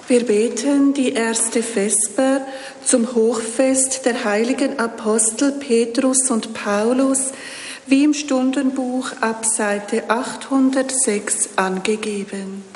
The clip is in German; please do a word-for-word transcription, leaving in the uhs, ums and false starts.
Wir beten die erste Vesper zum Hochfest der heiligen Apostel Petrus und Paulus, wie im Stundenbuch ab Seite achthundertsechs angegeben.